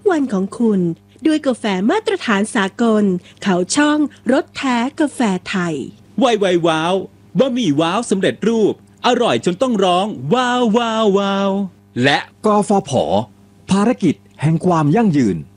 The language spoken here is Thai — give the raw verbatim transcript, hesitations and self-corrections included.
วันของคุณด้วยกาแฟมาตรฐานสากลเขาช่องรสแท้กาแฟไทยไวไวว้าวบะหมี่ว้าวสำเร็จรูปอร่อยจนต้องร้องว้าวว้าวว้าวและกฟผ.ภารกิจแห่งความยั่งยืน